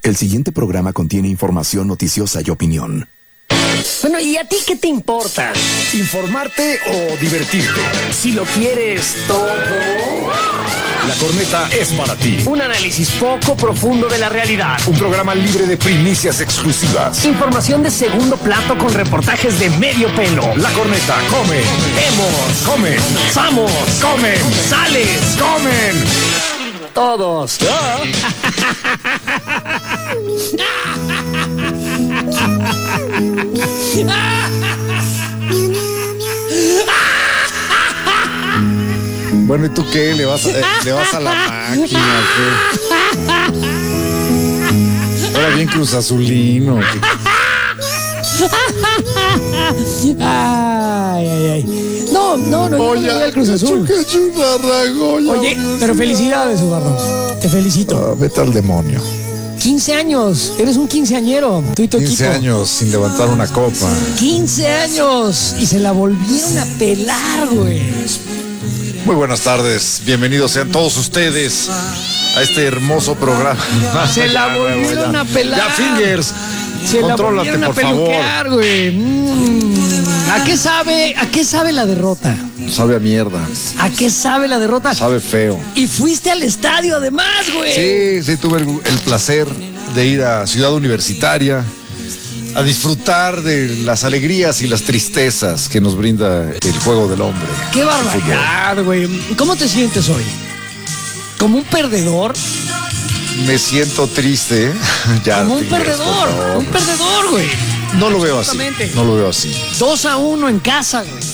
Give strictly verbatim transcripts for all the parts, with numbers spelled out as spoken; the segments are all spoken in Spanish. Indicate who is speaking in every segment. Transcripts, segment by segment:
Speaker 1: El siguiente programa contiene información noticiosa y opinión.
Speaker 2: Bueno, ¿y a ti qué te importa?
Speaker 3: ¿Informarte o divertirte?
Speaker 2: Si lo quieres todo.
Speaker 3: La Corneta es para ti.
Speaker 2: Un análisis poco profundo de la realidad.
Speaker 3: Un programa libre de primicias exclusivas.
Speaker 2: Información de segundo plato con reportajes de medio pelo.
Speaker 3: La Corneta come.
Speaker 2: Vemos.
Speaker 3: Comen.
Speaker 2: Vamos.
Speaker 3: Comen.
Speaker 2: Sales.
Speaker 3: Comen.
Speaker 2: Todos.
Speaker 4: Bueno, ¿y tú qué? ¿Le vas a, eh, ¿le vas a la máquina? ¿Qué? Ahora bien Cruz Azulino.
Speaker 2: Ay, ay, ay. No, no, no.
Speaker 4: Oye,
Speaker 2: no, no, el Cruz Azul. Oye, pero felicidades, Ubarro. Te felicito.
Speaker 4: Ah, vete al demonio.
Speaker 2: quince años. Eres un quinceañero. Tú y tu
Speaker 4: quince
Speaker 2: equipo.
Speaker 4: años sin levantar una copa.
Speaker 2: quince años. Y se la volvieron a pelar, güey.
Speaker 4: Muy buenas tardes. Bienvenidos sean todos ustedes a este hermoso programa.
Speaker 2: Se la
Speaker 4: Ya,
Speaker 2: volvieron
Speaker 4: ya.
Speaker 2: a pelar.
Speaker 4: Ya, Fingers.
Speaker 2: Se
Speaker 4: Contrólate,
Speaker 2: la volvieron a
Speaker 4: por favor.
Speaker 2: peluquear, güey. Mm. ¿A qué sabe? ¿A qué sabe la derrota?
Speaker 4: Sabe a mierda.
Speaker 2: ¿A qué sabe la derrota?
Speaker 4: Sabe feo.
Speaker 2: Y fuiste al estadio además, güey.
Speaker 4: Sí, sí, tuve el, el placer de ir a Ciudad Universitaria a disfrutar de las alegrías y las tristezas que nos brinda el juego del hombre.
Speaker 2: Qué barbaridad, güey. ¿Cómo te sientes hoy? ¿Como un perdedor?
Speaker 4: Me siento triste. Ya,
Speaker 2: Como un
Speaker 4: Fingers, por
Speaker 2: perdedor.
Speaker 4: favor.
Speaker 2: Un perdedor, güey.
Speaker 4: No lo veo así.
Speaker 2: Justamente.
Speaker 4: No lo veo así.
Speaker 2: Dos a uno en casa, güey.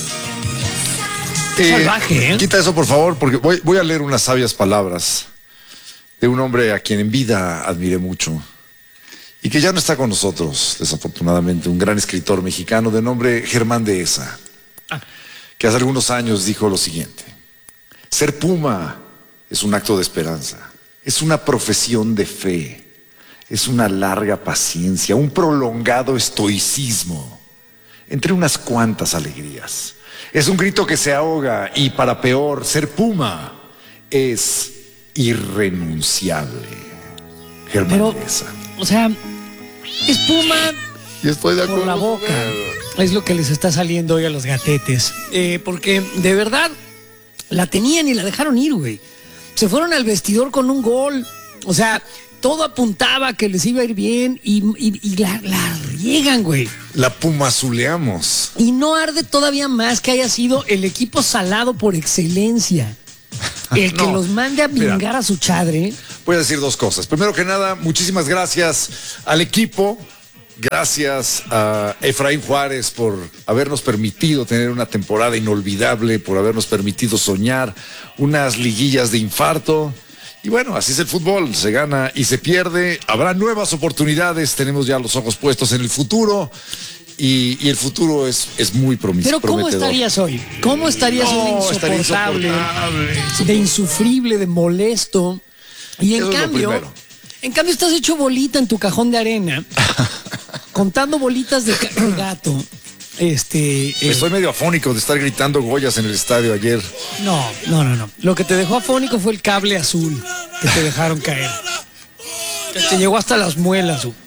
Speaker 4: Eh,
Speaker 2: Salvaje, ¿eh?
Speaker 4: Quita eso, por favor, porque voy, voy a leer unas sabias palabras de un hombre a quien en vida admiré mucho y que ya no está con nosotros, desafortunadamente, un gran escritor mexicano de nombre Germán Dehesa, que hace algunos años dijo lo siguiente: ser puma es un acto de esperanza, es una profesión de fe, es una larga paciencia, un prolongado estoicismo, entre unas cuantas alegrías. Es un grito que se ahoga y, para peor, ser puma es irrenunciable. Germán
Speaker 2: Pero,
Speaker 4: Dehesa.
Speaker 2: o sea, es puma
Speaker 4: Y estoy de
Speaker 2: por
Speaker 4: acuerdo
Speaker 2: la
Speaker 4: con
Speaker 2: boca.
Speaker 4: él.
Speaker 2: Es lo que les está saliendo hoy a los gatetes. Eh, porque, de verdad, la tenían y la dejaron ir, güey. Se fueron al vestidor con un gol. O sea, todo apuntaba que les iba a ir bien y, y, y la, la riegan, güey.
Speaker 4: La pumazuleamos.
Speaker 2: Y no arde todavía más que haya sido el equipo salado por excelencia. El que
Speaker 4: No,
Speaker 2: los mande a
Speaker 4: mira.
Speaker 2: vingar a su chadre.
Speaker 4: Voy a decir dos cosas. Primero que nada, muchísimas gracias al equipo. Gracias a Efraín Juárez por habernos permitido tener una temporada inolvidable, por habernos permitido soñar unas liguillas de infarto. Y bueno, así es el fútbol, se gana y se pierde. Habrá nuevas oportunidades, tenemos ya los ojos puestos en el futuro. Y, y el futuro es, es muy promis-
Speaker 2: Pero ¿cómo
Speaker 4: prometedor.
Speaker 2: estarías hoy? ¿Cómo estarías
Speaker 4: No,
Speaker 2: hoy de
Speaker 4: estaría
Speaker 2: insoportable,
Speaker 4: insoportable.
Speaker 2: de insufrible, de molesto? Y en
Speaker 4: Eso es lo
Speaker 2: cambio,
Speaker 4: primero.
Speaker 2: en cambio estás hecho bolita en tu cajón de arena, contando bolitas de, ca- de gato. Este, eh,
Speaker 4: Estoy medio afónico de estar gritando Goyas en el estadio ayer.
Speaker 2: no, no, no, no. Lo que te dejó afónico fue el cable azul que te dejaron caer. Que te llegó hasta las muelas. Su.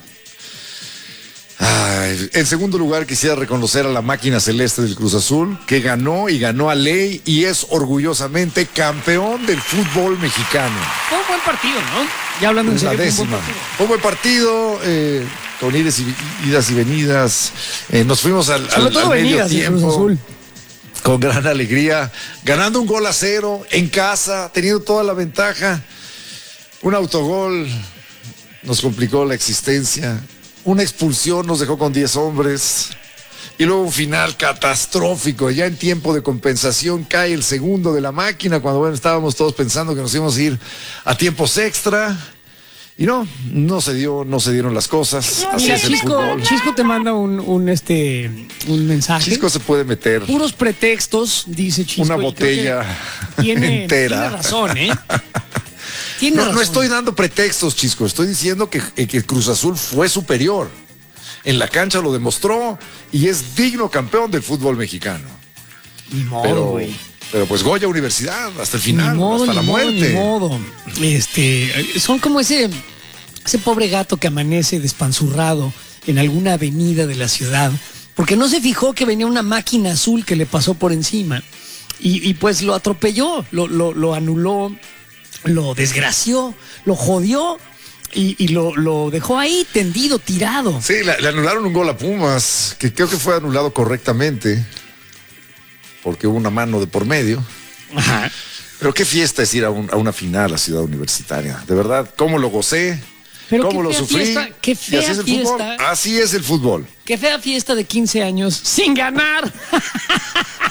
Speaker 4: Ay, en segundo lugar, quisiera reconocer a la máquina celeste del Cruz Azul, que ganó y ganó a ley y es orgullosamente campeón del fútbol mexicano.
Speaker 2: Fue un buen partido, ¿no? Ya hablando en
Speaker 4: La
Speaker 2: serio. fue un buen
Speaker 4: décima.
Speaker 2: partido.
Speaker 4: Fue un buen partido, eh, con idas y, idas y venidas. Eh, nos fuimos al,
Speaker 2: Sobre
Speaker 4: al-
Speaker 2: todo
Speaker 4: al medio
Speaker 2: venidas del Cruz
Speaker 4: tiempo
Speaker 2: Azul.
Speaker 4: con gran alegría, ganando un gol a cero en casa, teniendo toda la ventaja. Un autogol nos complicó la existencia. Una expulsión nos dejó con diez hombres. Y luego un final catastrófico. Ya en tiempo de compensación cae el segundo de la máquina, cuando bueno, estábamos todos pensando que nos íbamos a ir a tiempos extra. Y no, no se dio, no se dieron las cosas. Así
Speaker 2: Mira,
Speaker 4: es el
Speaker 2: Chisco,
Speaker 4: fútbol.
Speaker 2: Chisco te manda un, un, este, un mensaje.
Speaker 4: Chisco se puede meter
Speaker 2: Puros pretextos, dice Chisco.
Speaker 4: una
Speaker 2: y creo
Speaker 4: botella
Speaker 2: que tiene,
Speaker 4: entera.
Speaker 2: Tiene razón, ¿eh? Tiene
Speaker 4: No,
Speaker 2: razón.
Speaker 4: no estoy dando pretextos, Chisco. Estoy diciendo que, que el Cruz Azul fue superior. En la cancha lo demostró y es digno campeón del fútbol mexicano.
Speaker 2: Ni modo,
Speaker 4: Pero,
Speaker 2: güey.
Speaker 4: pero pues Goya Universidad hasta el final,
Speaker 2: Ni modo,
Speaker 4: hasta
Speaker 2: ni
Speaker 4: la
Speaker 2: modo,
Speaker 4: muerte.
Speaker 2: ni modo. Este, son como ese, ese pobre gato que amanece despanzurrado en alguna avenida de la ciudad, porque no se fijó que venía una máquina azul que le pasó por encima y, y pues lo atropelló, lo, lo, lo anuló, lo desgració, lo jodió y, y lo, lo dejó ahí tendido, tirado.
Speaker 4: Sí, le, le anularon un gol a Pumas, que creo que fue anulado correctamente, porque hubo una mano de por medio.
Speaker 2: Ajá.
Speaker 4: Pero qué fiesta es ir a, un, a una final a Ciudad Universitaria. De verdad, cómo lo gocé,
Speaker 2: Pero
Speaker 4: cómo
Speaker 2: qué
Speaker 4: lo
Speaker 2: fea
Speaker 4: sufrí.
Speaker 2: fiesta, qué
Speaker 4: y
Speaker 2: fea
Speaker 4: así es el
Speaker 2: fiesta.
Speaker 4: fútbol. Así es el fútbol.
Speaker 2: Qué fea fiesta de quince años sin ganar.